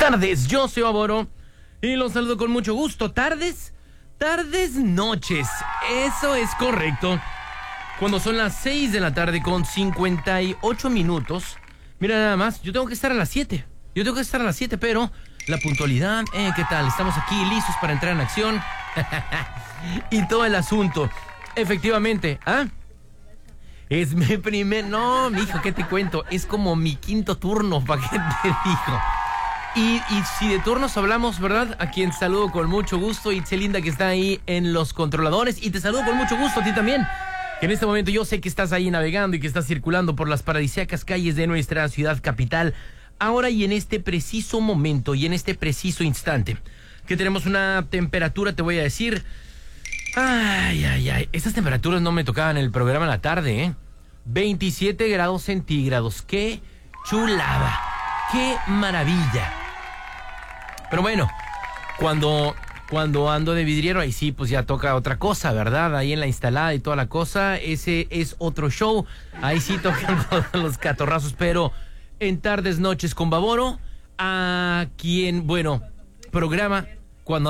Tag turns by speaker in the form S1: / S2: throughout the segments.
S1: tardes, yo soy Aboro y los saludo con mucho gusto. Tardes, noches, eso es correcto. Cuando son las 6 de la tarde con 58 minutos. Mira nada más, yo tengo que estar a las 7. Pero la puntualidad, ¿qué tal? Estamos aquí listos para entrar en acción. Y todo el asunto. Efectivamente, es mi primer... No, mijo, ¿qué te cuento? Es como mi quinto turno, ¿para qué te digo? Y si de turnos hablamos, ¿verdad? A quien saludo con mucho gusto, Itzelinda, que está ahí en los controladores. Y te saludo con mucho gusto a ti también, que en este momento yo sé que estás ahí navegando y que estás circulando por las paradisíacas calles de nuestra ciudad capital. Ahora y en este preciso momento y en este preciso instante, que tenemos una temperatura, te voy a decir... Ay. Estas temperaturas no me tocaban en el programa en la tarde, ¿eh? 27 grados centígrados. ¡Qué chulada! ¡Qué maravilla! Pero bueno, cuando ando de vidriero, ahí sí, pues ya toca otra cosa, ¿verdad? Ahí en la instalada y toda la cosa, ese es otro show. Ahí sí tocan todos los catorrazos, pero en Tardes Noches con Baboro, a quien, bueno, programa cuando...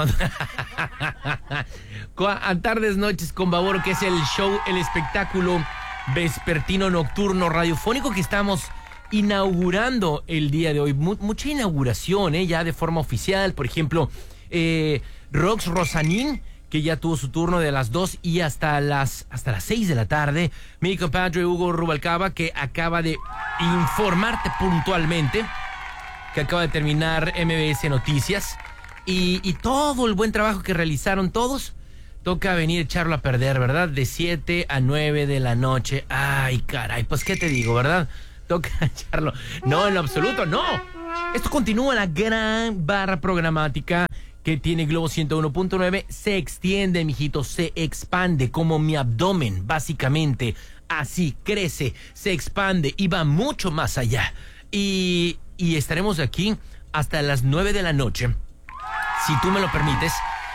S1: a Tardes Noches con Baboro, que es el show, el espectáculo vespertino nocturno radiofónico que estamos inaugurando el día de hoy. Mucha inauguración, ya de forma oficial. Por ejemplo, Rox Rosanín, que ya tuvo su turno de las 2 y hasta las 6 de la tarde. Mi compadre Hugo Rubalcaba, que acaba de informarte puntualmente que acaba de terminar MBS Noticias. Y todo el buen trabajo que realizaron todos, toca venir a echarlo a perder, ¿verdad? De 7 a 9 de la noche. Ay, caray, pues qué te digo, ¿verdad? Toca echarlo. No, en lo absoluto, no. Esto continúa la gran barra programática que tiene Globo 101.9. Se extiende, mijito, se expande como mi abdomen, básicamente. Así crece, se expande y va mucho más allá. Y estaremos aquí hasta las 9 de la noche. Si tú me lo permites,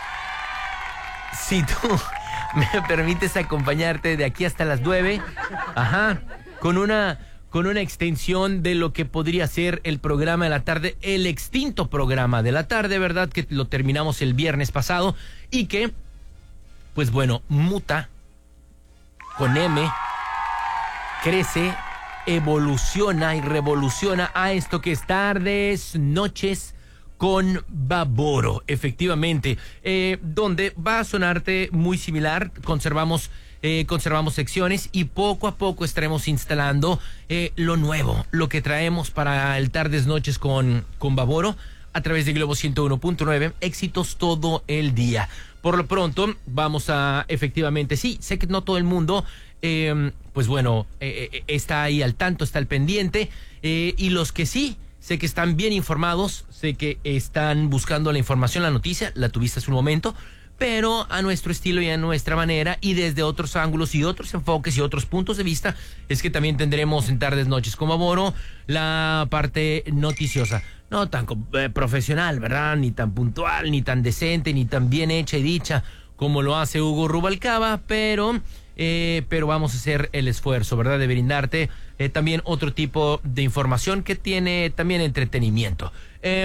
S1: me permites acompañarte de aquí hasta las 9, con una extensión de lo que podría ser el programa de la tarde, el extinto programa de la tarde, ¿verdad? Que lo terminamos el viernes pasado y que, pues bueno, muta con M, crece, evoluciona y revoluciona a esto que es Tardes Noches con Baboro, efectivamente, donde va a sonarte muy similar. Conservamos secciones y poco a poco estaremos instalando lo nuevo, lo que traemos para el Tardes Noches con Baboro a través de Globo 101.9, éxitos todo el día. Por lo pronto vamos a, efectivamente, sí, sé que no todo el mundo, pues bueno, está ahí al tanto, está al pendiente, y los que sí, sé que están bien informados, sé que están buscando la información, la noticia, la tuviste hace un momento, pero a nuestro estilo y a nuestra manera y desde otros ángulos y otros enfoques y otros puntos de vista, es que también tendremos en Tardes Noches con Baboro la parte noticiosa. No tan profesional, ¿verdad? Ni tan puntual, ni tan decente, ni tan bien hecha y dicha como lo hace Hugo Rubalcaba, pero vamos a hacer el esfuerzo, ¿verdad? De brindarte también otro tipo de información que tiene también entretenimiento.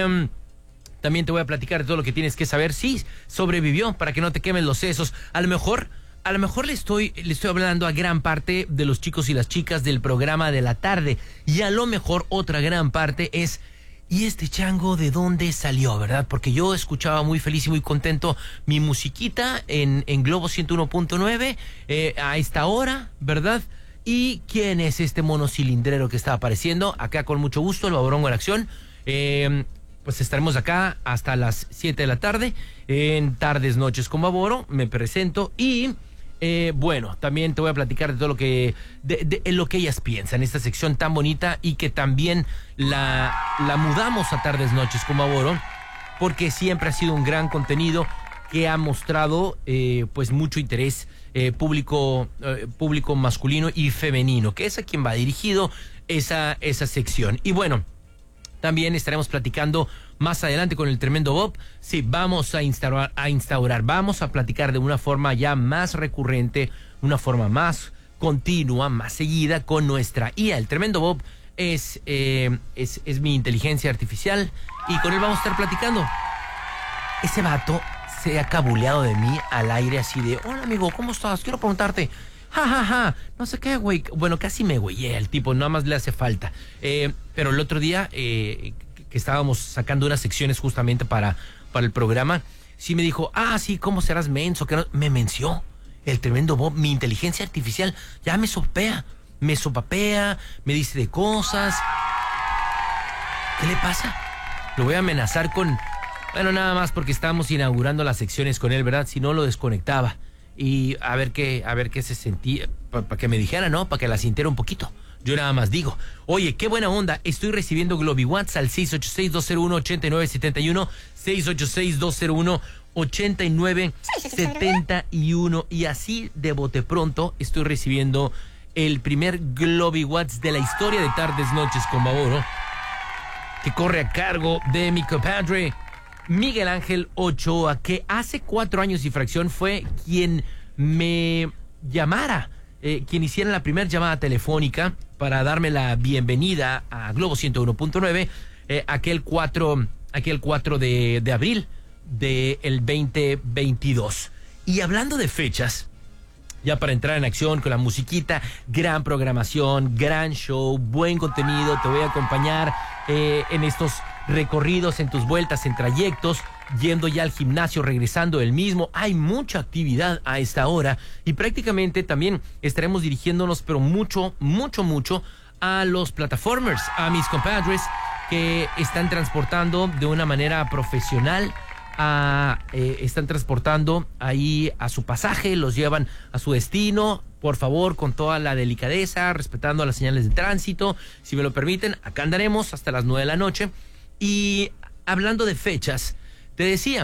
S1: También te voy a platicar de todo lo que tienes que saber. Sí, sobrevivió, para que no te quemen los sesos. A lo mejor le estoy hablando a gran parte de los chicos y las chicas del programa de la tarde. Y a lo mejor otra gran parte es... ¿Y este chango de dónde salió, verdad? Porque yo escuchaba muy feliz y muy contento mi musiquita en Globo 101.9 a esta hora, ¿verdad? ¿Y quién es este mono cilindrero que está apareciendo? Acá con mucho gusto, el Baborongo en acción. Pues estaremos acá hasta las 7 de la tarde en Tardes Noches con Baboro. Me presento y... bueno, también te voy a platicar de todo lo que de lo que ellas piensan, esta sección tan bonita y que también la mudamos a Tardes Noches con Baboro, porque siempre ha sido un gran contenido que ha mostrado pues mucho interés público masculino y femenino, que es a quien va dirigido esa sección. Y bueno, también estaremos platicando más adelante con el Tremendo Bob. Sí, vamos a instaurar, vamos a platicar de una forma ya más recurrente, una forma más continua, más seguida con nuestra IA, el Tremendo Bob, es mi inteligencia artificial y con él vamos a estar platicando. Ese vato se ha cabuleado de mí al aire así de, hola amigo, ¿cómo estás? Quiero preguntarte. Ja, ja, ja, no sé qué, güey. Bueno, casi me güeyé el tipo, nada más le hace falta. Pero el otro día que estábamos sacando unas secciones justamente para el programa, sí me dijo, sí, ¿cómo serás menso? Que no? Me menció el tremendo Bob. Mi inteligencia artificial ya me sopapea, me dice de cosas. ¿Qué le pasa? Lo voy a amenazar con... Bueno, nada más porque estábamos inaugurando las secciones con él, ¿verdad? Si no, lo desconectaba. Y a ver qué se sentía, para que me dijera, ¿no? Para que la sintiera un poquito. Yo nada más digo, oye, qué buena onda, estoy recibiendo GlobiWhats al 686-201-8971, 686-201-8971, y así de bote pronto estoy recibiendo el primer GlobiWhats de la historia de Tardes Noches con Bavoro, que corre a cargo de mi compadre Miguel Ángel Ochoa, que hace 4 años y fracción fue quien me llamara, quien hiciera la primera llamada telefónica para darme la bienvenida a Globo 101.9, aquel 4 de abril del 2022. Y hablando de fechas, ya para entrar en acción con la musiquita, gran programación, gran show, buen contenido, te voy a acompañar en estos recorridos, en tus vueltas, en trayectos, yendo ya al gimnasio, regresando del mismo. Hay mucha actividad a esta hora y prácticamente también estaremos dirigiéndonos, pero mucho a los plataformers, a mis compadres que están transportando de una manera profesional, están transportando ahí a su pasaje, los llevan a su destino, por favor, con toda la delicadeza, respetando las señales de tránsito. Si me lo permiten, acá andaremos hasta las 9 de la noche. Y hablando de fechas, te decía,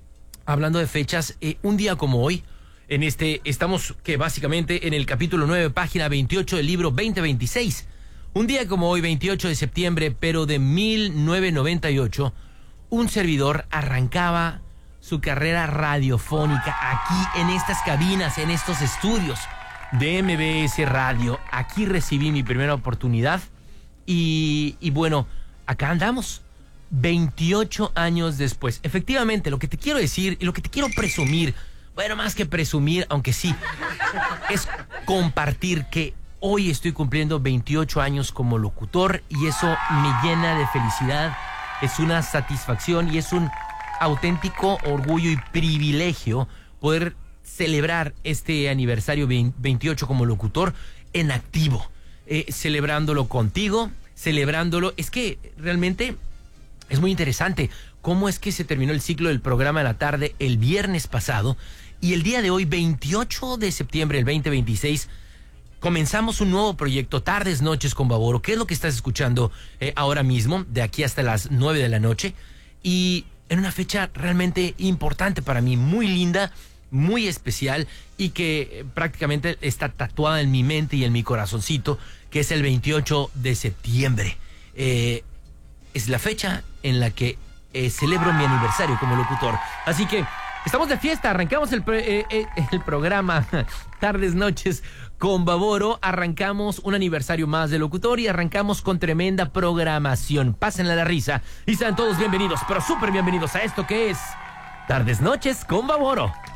S1: un día como hoy, estamos que básicamente en el capítulo 9, página 28 del libro 2026. Un día como hoy, 28 de septiembre, pero de 1998, un servidor arrancaba su carrera radiofónica aquí en estas cabinas, en estos estudios de MBS Radio. Aquí recibí mi primera oportunidad y bueno, acá andamos 28 años después. Efectivamente, lo que te quiero decir y lo que te quiero presumir, bueno, más que presumir, aunque sí, es compartir que hoy estoy cumpliendo 28 años como locutor y eso me llena de felicidad, es una satisfacción y es un auténtico orgullo y privilegio poder celebrar este aniversario 28 como locutor en activo, celebrándolo contigo, es que realmente es muy interesante cómo es que se terminó el ciclo del programa de la tarde el viernes pasado y el día de hoy, 28 de septiembre del 2026, comenzamos un nuevo proyecto, Tardes Noches con Bavoro. ¿Qué es lo que estás escuchando ahora mismo, de aquí hasta las 9 de la noche? Y en una fecha realmente importante para mí, muy linda, muy especial y que prácticamente está tatuada en mi mente y en mi corazoncito, que es el 28 de septiembre. Es la fecha en la que celebro mi aniversario como locutor. Así que estamos de fiesta, arrancamos el programa Tardes Noches con Bavoro, arrancamos un aniversario más de locutor y arrancamos con tremenda programación. Pásenle la risa y sean todos bienvenidos, pero súper bienvenidos a esto que es Tardes Noches con Bavoro.